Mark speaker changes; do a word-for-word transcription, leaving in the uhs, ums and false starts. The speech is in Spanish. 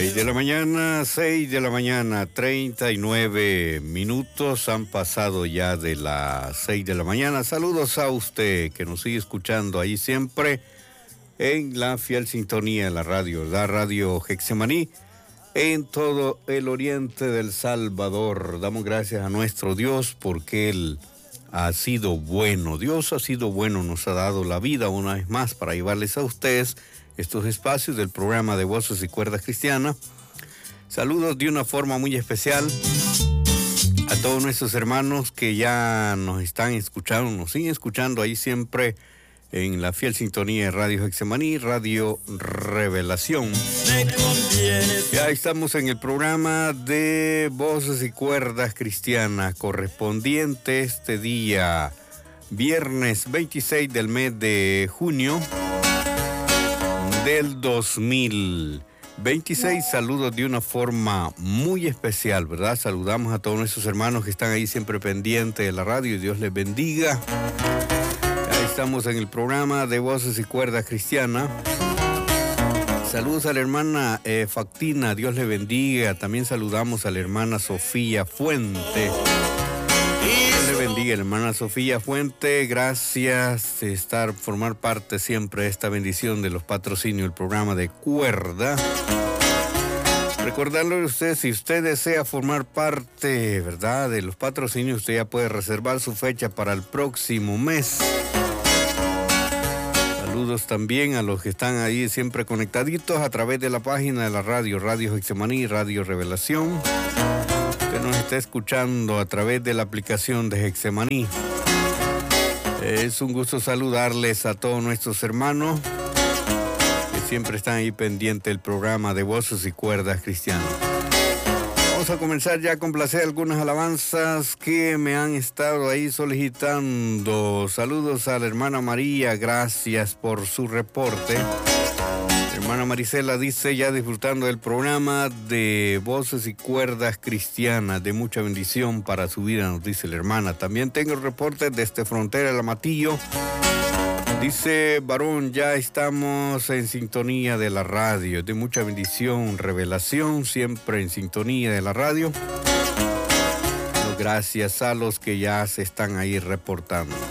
Speaker 1: seis de la mañana, seis de la mañana, treinta y nueve minutos han pasado ya de las seis de la mañana. Saludos a usted que nos sigue escuchando ahí siempre en la fiel sintonía de la radio, la radio Getsemaní, en todo el oriente del Salvador. Damos gracias a nuestro Dios porque Él ha sido bueno. Dios ha sido bueno, nos ha dado la vida una vez más para llevarles a ustedes estos espacios del programa de Voces y Cuerdas Cristianas. Saludos de una forma muy especial a todos nuestros hermanos que ya nos están escuchando, nos siguen escuchando ahí siempre en la fiel sintonía de Radio Getsemaní, Radio Revelación. Ya estamos en el programa de Voces y Cuerdas Cristianas, correspondiente este día, viernes veintiséis del mes de junio del dos mil veintiséis. Saludos de una forma muy especial, ¿verdad? Saludamos a todos nuestros hermanos que están ahí siempre pendientes de la radio y Dios les bendiga. Ya estamos en el programa de Voces y Cuerdas Cristianas. Saludos a la hermana eh, Factina, Dios le bendiga. También saludamos a la hermana Sofía Fuente. Dios le bendiga, hermana Sofía Fuente. Gracias de estar, formar parte siempre de esta bendición de los patrocinios del programa de Cuerda. Recordarle a usted, si usted desea formar parte, ¿verdad?, de los patrocinios, usted ya puede reservar su fecha para el próximo mes. Saludos también a los que están ahí siempre conectaditos a través de la página de la radio, Radio Getsemaní, Radio Revelación. Que nos está escuchando a través de la aplicación de Getsemaní. Es un gusto saludarles a todos nuestros hermanos que siempre están ahí pendientes del programa de Voces y Cuerdas Cristianas. Vamos a comenzar ya a complacer algunas alabanzas que me han estado ahí solicitando. Saludos a la hermana María, gracias por su reporte. Hermana Marisela dice, ya disfrutando del programa de Voces y Cuerdas Cristianas, de mucha bendición para su vida, nos dice la hermana. También tengo el reporte desde Frontera del Amatillo. Dice, varón, ya estamos en sintonía de la radio, de mucha bendición, revelación, siempre en sintonía de la radio. Gracias a los que ya se están ahí reportando.